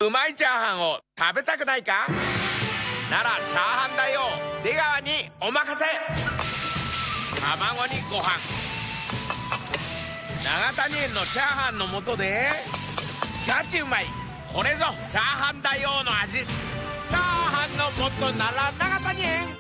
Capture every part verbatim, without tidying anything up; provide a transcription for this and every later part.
うまいチャーハンを食べたくないか？ならチャーハンだよ出川にお任せ。卵にご飯、永谷園のチャーハンの素でガチうまい、これぞチャーハンだよの味。チャーハンの素なら永谷園。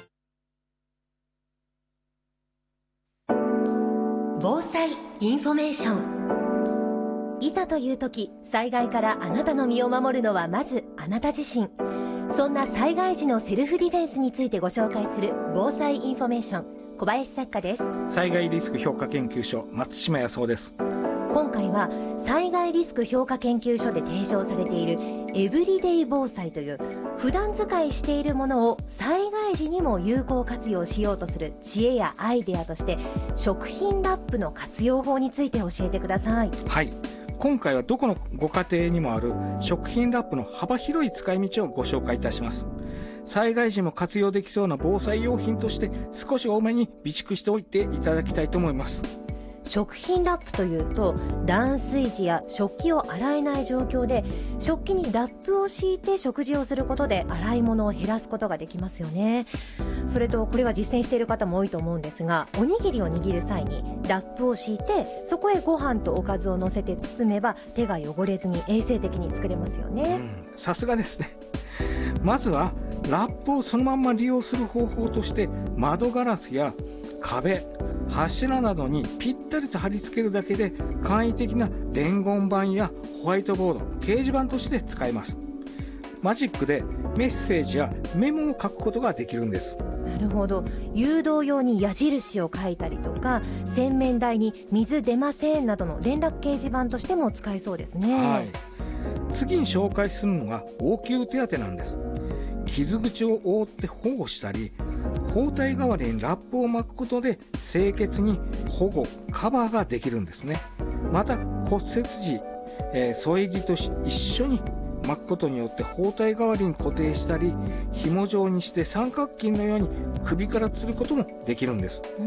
防災インフォメーション。いざという時、災害からあなたの身を守るのはまずあなた自身。そんな災害時のセルフディフェンスについてご紹介する防災インフォメーション、小林作家です。 災害リスク評価研究所、松島康夫です。 今回は災害リスク評価研究所で提唱されているエブリデイ防災という普段使いしているものを災害時にも有効活用しようとする知恵やアイデアとして、食品ラップの活用法について教えてください。 はい、今回はどこのご家庭にもある食品ラップの幅広い使い道をご紹介いたします。災害時も活用できそうな防災用品として少し多めに備蓄しておいていただきたいと思います。 食品ラップというと、断水時や食器を洗えない状況で食器にラップを敷いて食事をすることで洗い物を減らすことができますよね。それとこれは実践している方も多いと思うんですが、おにぎりを握る際にラップを敷いてそこへご飯とおかずを乗せて包めば手が汚れずに衛生的に作れますよね。 さすがですね。まずはラップをそのまま利用する方法として、窓ガラスや壁、柱などにぴったりと貼り付けるだけで簡易的な伝言板やホワイトボード、掲示板として使えます。マジックでメッセージやメモを書くことができるんです。 なるほど。誘導用に矢印を書いたりとか、洗面台に水出ませんなどの連絡掲示板としても使えそうですね。 はい、次に紹介するのが応急手当なんです。傷口を覆って保護したり、包帯代わりにラップを巻くことで清潔に保護、カバーができるんですね。また骨折時、えー、添え木と一緒に巻くことによって包帯代わりに固定したり、紐状にして三角巾のように首から吊ることもできるんです。 うん、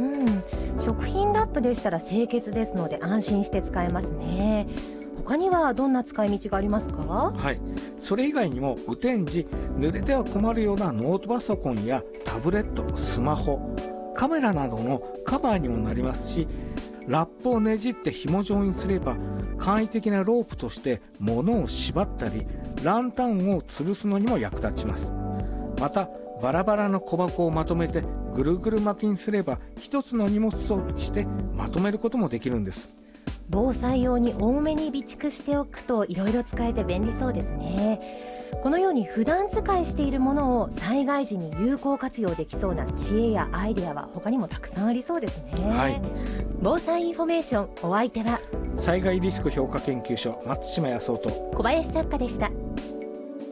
食品ラップでしたら清潔ですので安心して使えますね。他にはどんな使い道がありますか？ はい、それ以外にも雨天時濡れては困るようなノートパソコンやタブレット、スマホ、カメラなどのカバーにもなりますし、ラップをねじって紐状にすれば簡易的なロープとして物を縛ったり、ランタンを吊るすのにも役立ちます。またバラバラの小箱をまとめてぐるぐる巻きにすれば一つの荷物としてまとめることもできるんです。 防災用に多めに備蓄しておくといろいろ使えて便利そうですね。このように普段使いしているものを災害時に有効活用できそうな知恵やアイデアは他にもたくさんありそうですね。 はい、 防災インフォメーション、お相手は災害リスク評価研究所、松島康夫と小林作家でした。